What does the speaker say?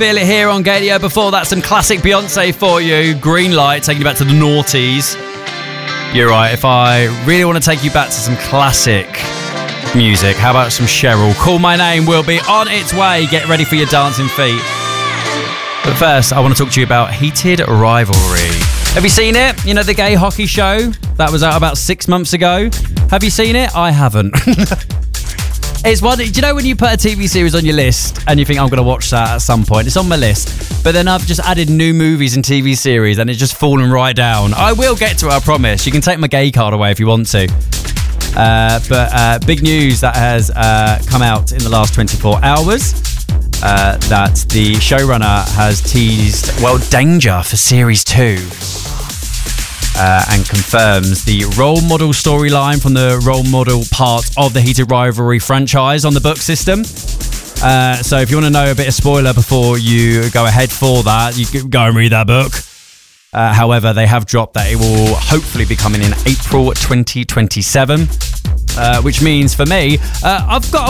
Feel It Here on Gadio. Before that, some classic Beyonce for you. Green Light, taking you back to the noughties. You're right, if I really want to take you back to some classic music, how about some Cheryl? Call My Name will be on its way. Get ready for your dancing feet. But first, I want to talk to you about Heated Rivalry. Have you seen it? You know, the gay hockey show that was out about 6 months ago? Have you seen it? I haven't. It's one. Do you know when you put a TV series on your list and you think, I'm going to watch that at some point? It's on my list. But then I've just added new movies and TV series and it's just fallen right down. I will get to it, I promise. You can take my gay card away if you want to. But big news that has come out in the last 24 hours. That the showrunner has teased, danger for Series 2. And confirms the role model storyline from the role model part of the Heated Rivalry franchise on the book system. So if you want to know a bit of spoiler before you go ahead for that, you can go and read that book. However, they have dropped that it will hopefully be coming in April 2027. Which means for me, I've got